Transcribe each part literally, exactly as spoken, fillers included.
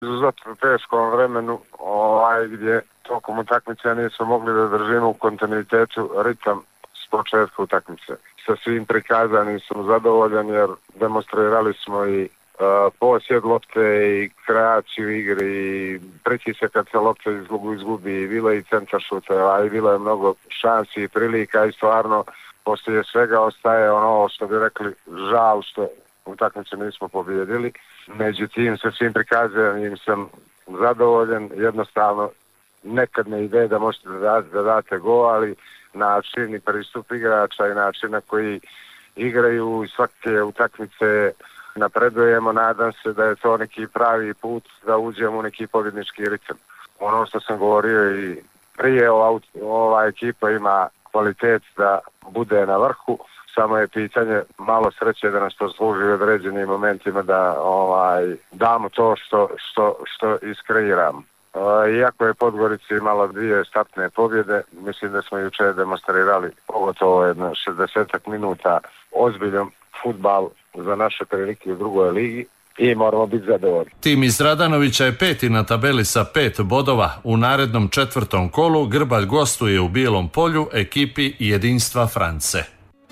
izuzetno teškom vremenu, ovaj, gdje tokom utakmice nismo mogli da držimo u kontinuitetu ritam s početka utakmice. Sa svim prikazanim sam zadovoljan jer demonstrirali smo i uh, posjed lopte i kreaciju igre i pritisak kad se lopta izgubi, izgubi i bilo i centar šuteva i bilo je mnogo šansi i prilika i stvarno poslije svega ostaje ono što bi rekli žal što utakmicu nismo pobijedili. Međutim, sa svim prikazanim sam zadovoljan, jednostavno nekad ne ide da možete da date, da date go, ali način i pristup igrača i način na koji igraju i svake utakmice napredujemo, nadam se da je to neki pravi put da uđemo u neki pobjednički ritam. Ono što sam govorio i prije, ova, ova ekipa ima kvalitet da bude na vrhu, samo je pitanje malo sreće da nas to služi u određenim momentima da ovaj, damo to što, što, što iskreiramo. E, iako je Podgorici imala dvije startne pobjede, mislim da smo jučer demonstrirali pogotovo jedno šezdeset minuta ozbiljan fudbal za naše prilike u drugoj ligi i moramo biti zadovoljni. Tim iz Radanovića je peti na tabeli sa pet bodova. U narednom četvrtom kolu Grbalj gostuje u Bijelom Polju ekipi Jedinstva France.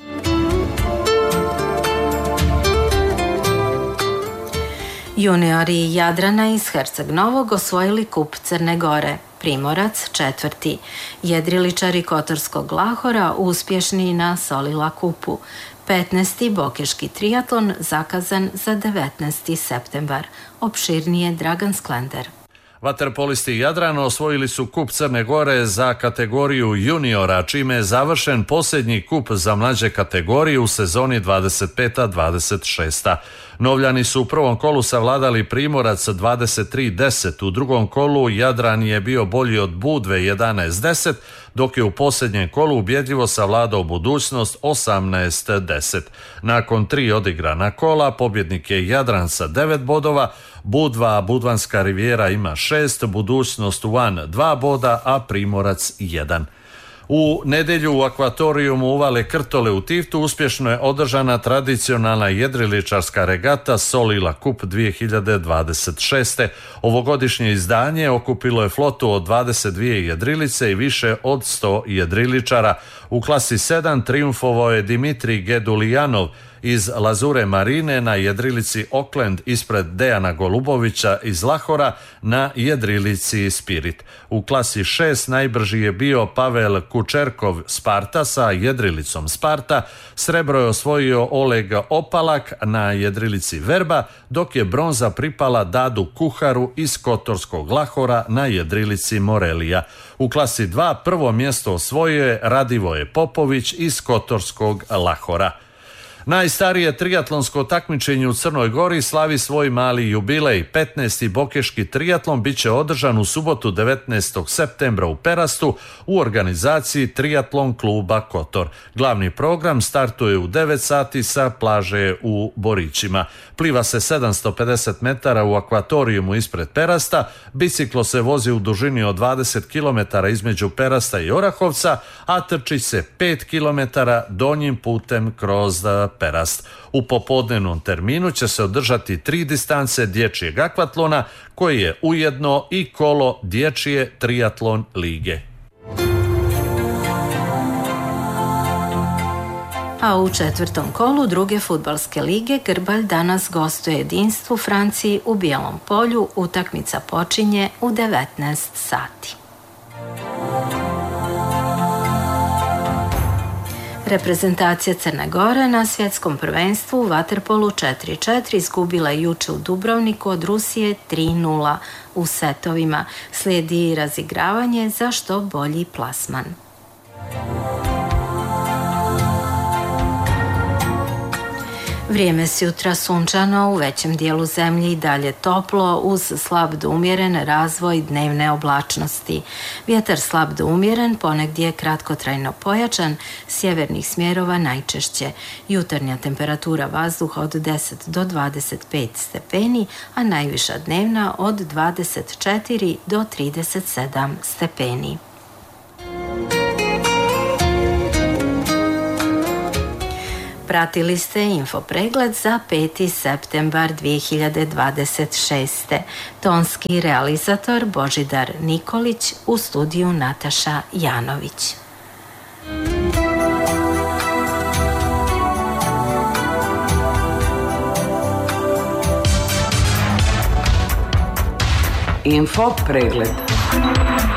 Juniori Jadrana iz Herceg Novog osvojili kup Crne Gore. Primorac četvrti. Jedriličari Kotorskog Lahora uspješni na Solila kupu. petnaesti. Bokeški triatlon zakazan za devetnaesti septembar. Opširnije Dragan Sklender. Vaterpolisti Jadrana osvojili su kup Crne Gore za kategoriju juniora, čime je završen posljednji kup za mlađe kategorije u sezoni dvadeset peta dvadeset šesta. Novljani su u prvom kolu savladali Primorac dvadeset tri deset, u drugom kolu Jadran je bio bolji od Budve jedanaest deset, dok je u posljednjem kolu ubjedljivo savladao Budućnost osamnaest deset. Nakon tri odigrana kola, pobjednik je Jadran sa devet bodova, Budva, Budvanska rivijera ima šest, Budućnost One dva boda, a Primorac jedan. U nedjelju u akvatorijumu Uvale Krtole u Tivtu uspješno je održana tradicionalna jedriličarska regata Solila Kup dvije hiljade dvadeset šeste. Ovogodišnje izdanje okupilo je flotu od dvadeset dvije jedrilice i više od sto jedriličara. U klasi sedam triumfovao je Dimitrij Gedulijanov iz Lazure Marine na jedrilici Auckland ispred Dejana Golubovića iz Lahora na jedrilici Spirit. U klasi šest najbrži je bio Pavel Kučerkov Sparta sa jedrilicom Sparta, srebro je osvojio Oleg Opalak na jedrilici Verba, dok je bronza pripala Dadu Kuharu iz Kotorskog Lahora na jedrilici Morelija. U klasi dva prvo mjesto osvojio je Radivoje Popović iz Kotorskog Lahora. Najstarije triatlonsko takmičenje u Crnoj Gori slavi svoj mali jubilej. petnaesti. Bokeški triatlon bit će održan u subotu devetnaestog septembra u Perastu u organizaciji Triatlon kluba Kotor. Glavni program startuje u devet sati sa plaže u Borićima. Pliva se sedamsto pedeset metara u akvatorijumu ispred Perasta, biciklo se vozi u dužini od dvadeset kilometara između Perasta i Orahovca, a trči se pet kilometara donjim putem kroz Perast. U popodnevnom terminu će se održati tri distance dječjeg akvatlona, koji je ujedno i kolo dječje triatlon lige. A u četvrtom kolu druge fudbalske lige Grbalj danas gostuje Jedinstvu Franciji u Bijelom Polju. Utakmica počinje u devetnaest sati. Reprezentacija Crne Gore na svjetskom prvenstvu u vaterpolu četiri četiri izgubila juče u Dubrovniku od Rusije tri nula u setovima. Slijedi razigravanje za što bolji plasman. Vrijeme s jutra sunčano, u većem dijelu zemlji i dalje toplo uz slab do umjeren razvoj dnevne oblačnosti. Vjetar slab do umjeren, ponegdje kratkotrajno pojačan, sjevernih smjerova najčešće. Jutarnja temperatura vazduha od deset do dvadeset pet stepeni, a najviša dnevna od dvadeset četiri do trideset sedam stepeni. Pratili ste info pregled za peti septembar dve hiljade dvadeset šeste. Tonski realizator Božidar Nikolić, u studiju Nataša Janović. Info pregled.